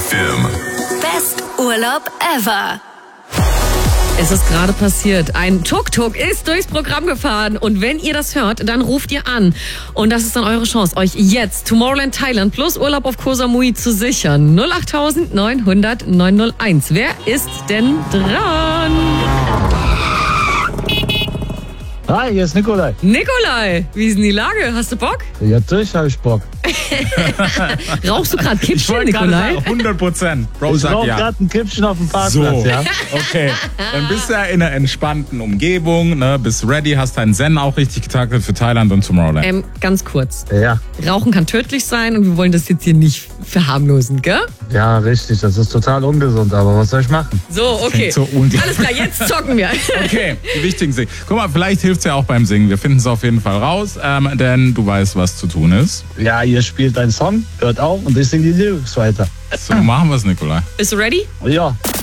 FM. Best Urlaub ever. Es ist gerade passiert. Ein Tuk-Tuk ist durchs Programm gefahren. Und wenn ihr das hört, dann ruft ihr an. Und das ist dann eure Chance, euch jetzt Tomorrowland Thailand plus Urlaub auf Koh Samui zu sichern. 08900 901. Wer ist denn dran? Hi, hier ist Nikolai. Nikolai, wie ist denn die Lage? Hast du Bock? Ja, natürlich habe ich Bock. Rauchst du gerade Kippchen, wollte gerade Nikolai? sagen, 100%. Bro, Ich sagt rauche ja. gerade ein Kippchen auf dem Parkplatz, So, ja. okay. Dann bist du ja in einer entspannten Umgebung, ne? Bist ready, hast deinen Zen auch richtig getaktet für Thailand und Tomorrowland. Ganz kurz. Ja, Rauchen kann tödlich sein und wir wollen das jetzt hier nicht verharmlosen, gell? ja, richtig. Das ist total ungesund, aber was soll ich machen? So, okay. Klingt so un- Alles klar, jetzt zocken wir. Okay, die wichtigen Dinge. Guck mal, vielleicht hilft's ja auch beim Singen. Wir finden es auf jeden Fall raus, denn du weißt, was zu tun ist. Ja, ihr spielt einen Song, hört auf und ich singe die Lyrics weiter. So machen wir's, Nikolai. Bist du ready? Ja.